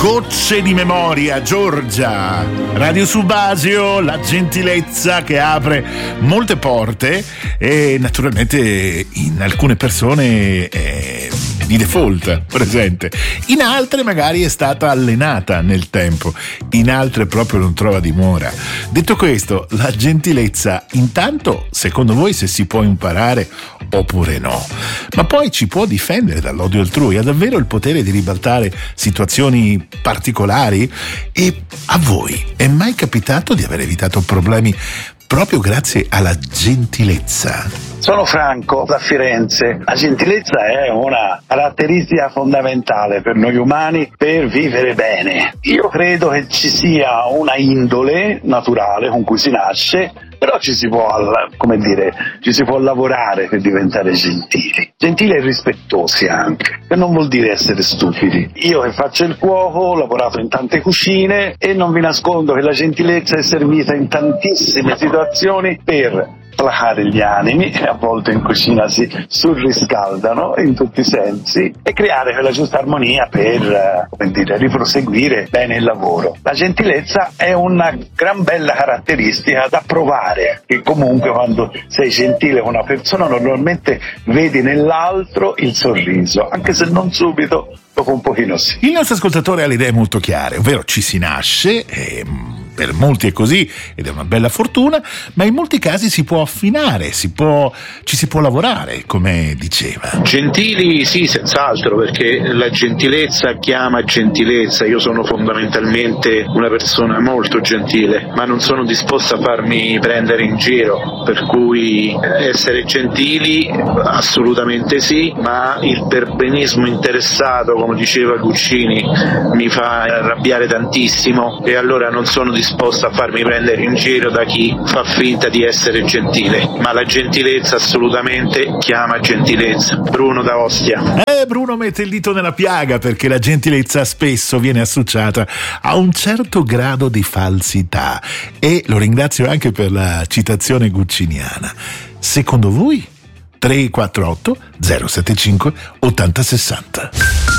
Gocce di memoria, Giorgia. Radio Subasio, la gentilezza che apre molte porte e naturalmente in alcune persone è di default presente, in altre magari è stata allenata nel tempo, in altre proprio non trova dimora. Detto questo, la gentilezza intanto secondo voi se si può imparare oppure no? Ma poi ci può difendere dall'odio altrui? Ha davvero il potere di ribaltare situazioni particolari? E a voi è mai capitato di aver evitato problemi proprio grazie alla gentilezza? Sono Franco da Firenze. La gentilezza è una caratteristica fondamentale per noi umani per vivere bene. Io credo che ci sia una indole naturale con cui si nasce, però ci si può lavorare per diventare gentili. Gentili e rispettosi anche, che non vuol dire essere stupidi. Io che faccio il cuoco, ho lavorato in tante cucine e non vi nascondo che la gentilezza è servita in tantissime situazioni per placare gli animi, che a volte in cucina si surriscaldano in tutti i sensi, e creare quella giusta armonia per riproseguire bene il lavoro. La gentilezza è una gran bella caratteristica da provare, che comunque quando sei gentile con una persona normalmente vedi nell'altro il sorriso, anche se non subito, dopo un pochino sì. Il nostro ascoltatore ha le idee molto chiare, ovvero ci si nasce, per molti è così ed è una bella fortuna, ma in molti casi si può affinare, ci si può lavorare, come diceva. Gentili sì, senz'altro, perché la gentilezza chiama gentilezza. Io sono fondamentalmente una persona molto gentile, ma non sono disposto a farmi prendere in giro, per cui essere gentili assolutamente sì, ma il perbenismo interessato, come diceva Guccini, mi fa arrabbiare tantissimo, e allora non sono disposto a farmi prendere in giro da chi fa finta di essere gentile, ma la gentilezza assolutamente chiama gentilezza. Bruno da Ostia. Bruno mette il dito nella piaga, perché la gentilezza spesso viene associata a un certo grado di falsità, e lo ringrazio anche per la citazione gucciniana. Secondo voi? 348 075 8060.